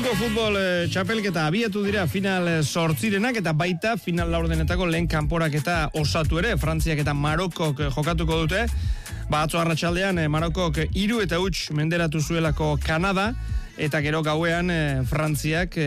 Munduko futbol txapelketa abiatu dira final zortzirenak eta baita final laurdenetako lehen kanporaketa osatu ere. Frantziak eta Marokok jokatuko dute. Atzo arratsaldean Marokok 3-0 menderatu zuelako Kanada. Eta gero gauean Frantziak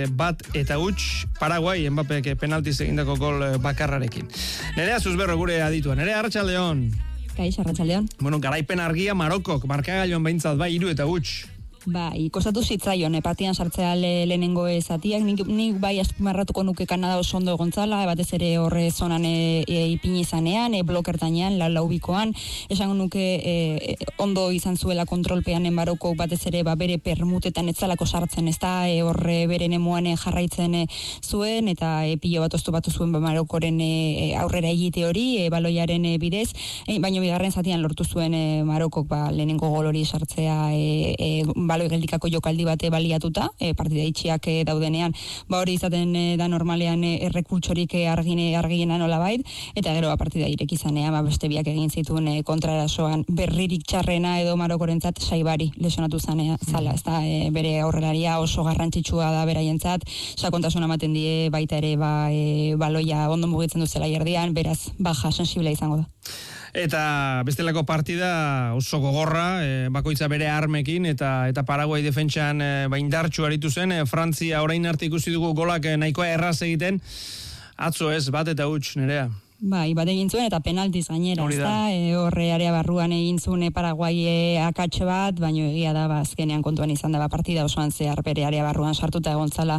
1-0 Paraguai Mbappek penaltiz egindako gol bakarrarekin. Nerea Zuzberro gure adituan. Nerea, arratsaldeon. Kaix, arratsaldeon. Bueno, garaipen argia Marokok markagailuan behintzat 3-0. Kostatu zitzaion, partian sartzea lehenengo zatiak, nik bai azpimarratuko nuke Kanada oso ondo egontzala, batez ere horre zonan ipini izanean, blokertainean, laubikoan, esango nuke ondo izan zuela kontrolpean Marokok batez ere bere permutetan etzalako sartzen, ez da horre beren emuan jarraitzen zuen, eta pilo bat oztopatu zuen Marokoren aurrera egite hori, baloiaren bidez, baina bigarren zatian lortu zuen Marokok lehenengo gol hori sartzea baloi geldikako jokaldi bate baliatuta, partida itxiak daudenean, hori izaten da normalean errekultsorik argiena nolabait, eta gero partida ireki izanean, beste biak egin zituen kontrarasoan berririk txarrena edo Marokorentzat Saibari lesionatu zala, ez da, bere aurrelaria oso garrantzitsua da beraientzat, sakontasuna ematen die baita ere baloia ondo mugitzen duzela jardian, beraz baja sensiblea izango da. Eta bestelako partida oso gogorra, bakoitza bere armekin eta Paraguai defentsan indartsu aritu zen. Frantzia orain arte ikusi dugu golak nahikoa erraz egiten, atzo ez, 1-0 Nerea. Bat egin zuen eta penaltiz gainera, ez da, horre area barruan egin zuen Paraguai akatxe bat, baina egia da, azkenean kontuan izan da, partida osoan zehar bere area barruan sartuta egontzala,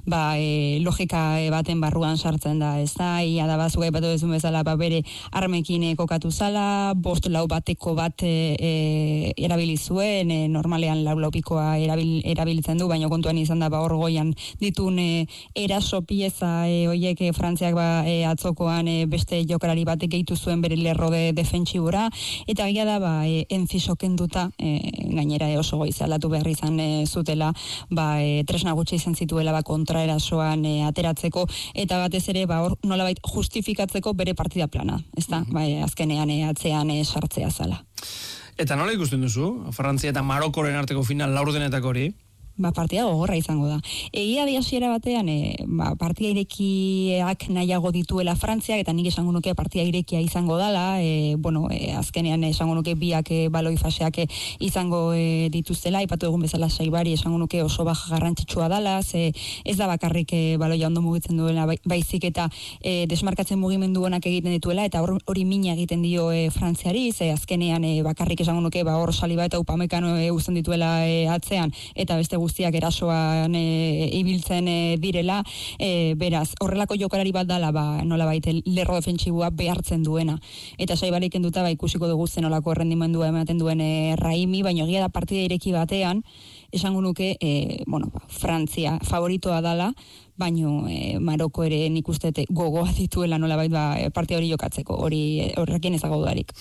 logika baten barruan sartzen da, ez da, egia da, zugai bat duzun bezala, bere armekin kokatu zala, 5-4 bateko bat erabili zuen, normalean laupikoa erabiltzen du, baina kontuan izan da, hor goian ditun eraso pieza oiek Frantziak atzokoan beste jokalari batek gehitu zuen bere lerro defentsibora, eta egia da Enfiso kenduta, gainera oso goiz aldatu behar izan zutela, tresna gutxi izan zituela kontraerasoan ateratzeko, eta batez ere nolabait justifikatzeko bere partida plana, ez da, azkenean atzean sartzea zala. Eta nola ikusten duzu? Frantzia eta Marokoren arteko final laurdenetako hori? Partida gogorra izango da. Egia di hasiera batean, partida irekiak nahiago dituela Frantziak, eta nik esango nuke partida irekia izango dala, azkenean esango nuke biak baloi faseak izango dituztela, ipatu egun bezala Saibari esango nuke oso baja garrantzitsua dala, ez da bakarrik baloia ondo mugitzen duela, baizik eta desmarkatzen mugimendu honak egiten dituela, eta hori mina egiten dio Frantziari, azkenean bakarrik esango nuke hor Saliba eta Upamecano uzten dituela atzean, eta beste guztiak erasoan ibiltzen direla, beraz, horrelako jokalari bat dala, nolabait lerro defentsibua behartzen duena. Eta Saibarik enduta ikusiko dugu zen olako errendimendua ematen duen Raimi, baina egia da partida ireki batean, esango nuke, Frantzia favoritoa dala, baino Maroko ere nik uste gogoa dituela nolabait partida hori jokatzeko, horrekin ezago dudarik.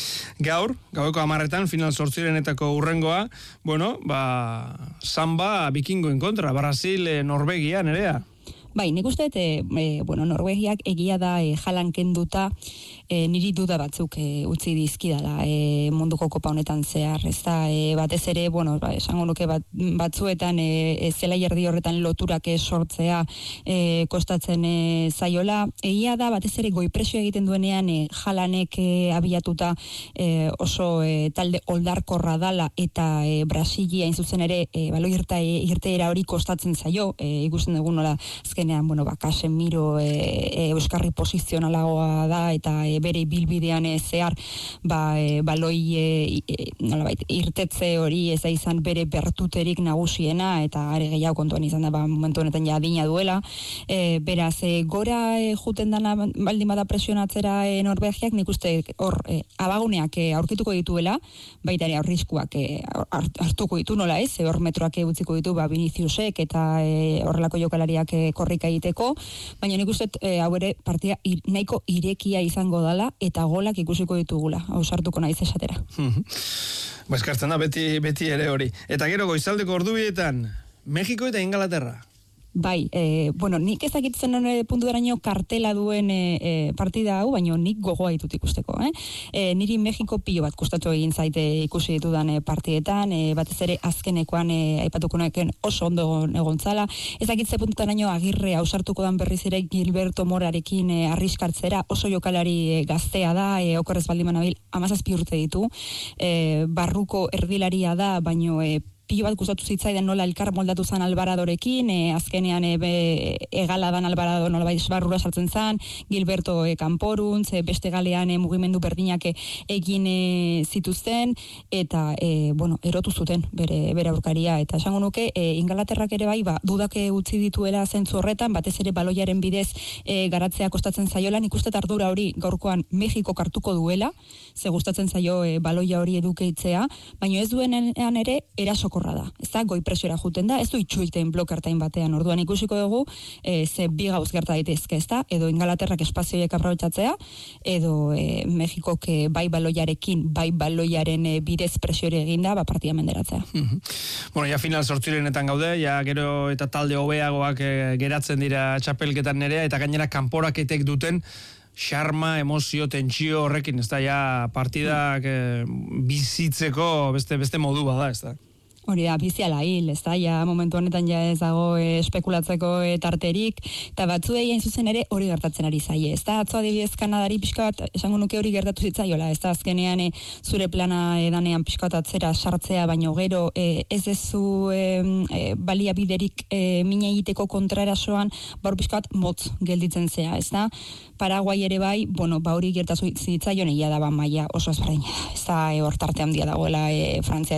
Gaueko 10 final zortzirenetako urrengoa, samba bikingoen kontra, Brasil, Norvegia, Nerea? Nik uste, Norvegiak egia da jalan kenduta, niri duda batzuk utzi dizkidala munduko kopa honetan zehar, ez da, batez ere, esango nuke batzuetan zela jardi horretan loturak sortzea kostatzen zaiola, egia da, batez ere goipresio egiten duenean jalanek abiatuta oso talde oldarkorra dala, eta Brasilia inzuzen ere baloi irteera hori kostatzen zaio, ikusten dugu nola azkenean, Casemiro euskarri posizionalagoa da, eta bere bilbidean zehar baloi irtetze hori ez da izan bere bertuterik nagusiena, eta are gehiago kontuan izan da momentu honetan adina duela, beraz gora juten dana baldin bada presionatzera Norvegiak, nik uste hor abaguneak aurkituko dituela, baita ere arriskuak hartuko ditu, nola ez, hor metroak utziko ditu Viniciusek eta horrelako jokalariak korrika egiteko, baina nik uste hau ere partida nahiko irekia izango dala, eta golak ikusiko ditugula, ausartuko naiz esatera. Eskartzen da beti ere hori. Eta gero goizaldeko ordubietan, Mexiko eta Ingalaterra. Bai, bueno, nik ezakitzen puntu daraino kartela duen partida hau, baina nik gogoa ditut ikusteko. Niri Mexiko pilo bat kustatu egin zaite ikusi ditudan partietan, batez ere azkenekoan aipatuko neken oso ondo egontzala. Ezakitze puntu daraino Agirre ausartuko dan berriz ere Gilberto Morarekin arriskartzera, oso jokalari gaztea da, okorrez baldin banabil 17 urte ditu, barruko erdilaria da, baino pilo bat gustatu zitzaidan nola elkar moldatu zan Alvaradorekin, azkenean egala dan Alvarado nolabait barrura sartzen zan, Gilberto kanporuntz, beste galean mugimendu berdinak egin zituzten, eta bueno, erotu zuten bere aurkaria, eta esango nuke Ingalaterrak ere bai, dudak utzi dituela zentzu horretan, batez ere baloiaren bidez garatzea kostatzen zaiola, nik uste ardura hori gaurkoan Mexiko kartuko duela, ze gustatzen zaio baloia hori edukeitzea, baina ez duenean ere erasoko da. Ez da, goi presiora juten da, ez du itxuiten blokartain batean, orduan ikusiko dugu, ze bi gauz gerta daitezke, ez da, edo Ingalaterrak espazioiek aprobetxatzea, edo Mexikok bai baloiarekin, bai baloiaren bidez presiore eginda, partida menderatzea. Bueno, ja final sortzirenetan gaude, ja gero eta talde hobeagoak geratzen dira txapelketan nerea, eta gainera kanporaketek duten xarma, emozio, tentsio horrekin, ez da, ja partidak bizitzeko beste modu bada, ez da. Hori da, biziala hil, ez da, ja, momentu honetan ja ez dago espekulatzeko tarterik, eta batzuei hain zuzen ere hori gertatzen ari zaie, ez da, atzo adibidez Kanadari pixka bat, esango nuke hori gertatu zitzaiola, ez da, azkenean zure plana edanean pixka bat atzera sartzea, baino gero ez ezu baliabiderik mina egiteko kontraerasoan, baur pixka bat motz gelditzen zea, ez da, Paraguai ere bai, bueno, hori gertatu zitzaion egia da maila oso ezberdina, ez da, hor tarte handia dagoela Frantzia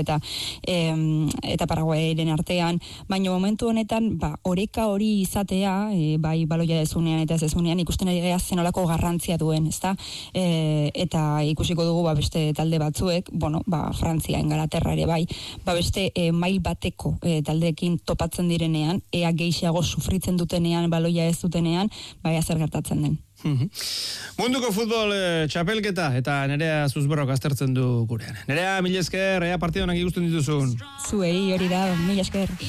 eta Paraguairen artean, baina momentu honetan, oreka hori izatea, bai baloia dezunean eta ez dezunean, ikusten ari gea zenolako garrantzia duen, ezta? Eta ikusiko dugu beste talde batzuek, bueno, Frantzia, Ingalaterra ere bai, beste mail bateko taldeekin topatzen direnean, ea gehiago sufritzen dutenean, baloia ez dutenean, zer gertatzen den. Munduko futbol txapelketa eta Nerea Zuzberrok aztertzen du gurean. Nerea, mila esker, ea partidonak ikusten dituzun. Zuei hori da, mila esker.